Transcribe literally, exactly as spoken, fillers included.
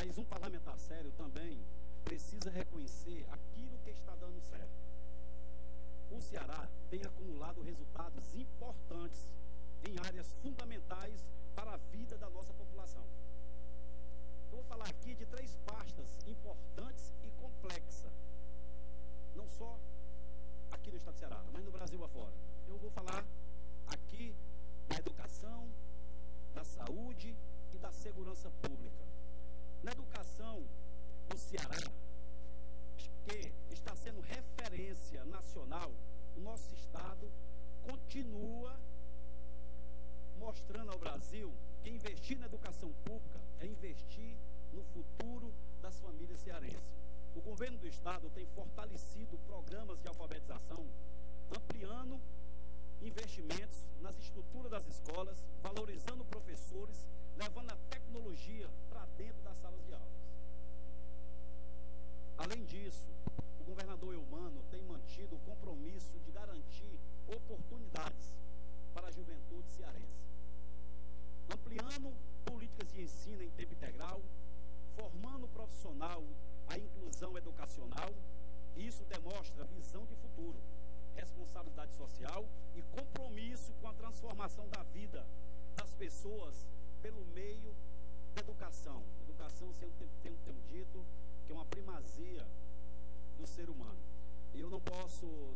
Mas um parlamentar sério também precisa reconhecer aquilo que está dando certo. O Ceará tem acumulado resultados importantes em áreas fundamentais para a vida da nossa população. Eu vou falar aqui de três pastas importantes e complexas, não só aqui no estado do Ceará, mas no Brasil afora. Eu vou falar aqui da educação, da saúde e da segurança pública. Na educação, o Ceará, que está sendo referência nacional, o nosso estado continua mostrando ao Brasil que investir na educação pública é investir no futuro das famílias cearenses. O governo do estado tem fortalecido programas de alfabetização, ampliando investimentos nas estruturas das escolas, valorizando professores, levando a tecnologia para dentro das salas de aulas. Além disso, o governador Eumano tem mantido o compromisso de garantir oportunidades para a juventude cearense, ampliando políticas de ensino em tempo integral, formando profissional a inclusão educacional. Isso demonstra visão de futuro, responsabilidade social e compromisso com a transformação da vida das pessoas pelo meio da educação. Educação, sempre tem, tem dito, que é uma primazia do ser humano. E eu não posso